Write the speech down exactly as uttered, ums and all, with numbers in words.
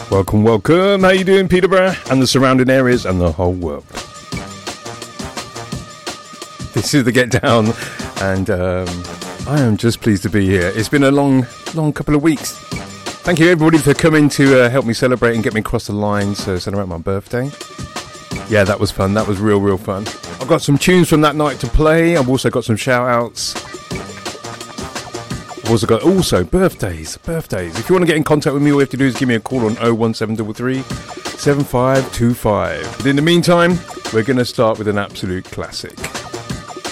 Welcome, welcome. How you doing, Peterborough and the surrounding areas and the whole world? This is the Get Down, and um, I am just pleased to be here. It's been a long, long couple of weeks. Thank you, everybody, for coming to uh, help me celebrate and get me across the line to celebrate my birthday. Yeah, that was fun. That was real, real fun. I've got some tunes from that night to play. I've also got some shout-outs. I've also got, also, birthdays. Birthdays. If you want to get in contact with me, all you have to do is give me a call on oh one seven three three, seven five two five. But in the meantime, we're going to start with an absolute classic.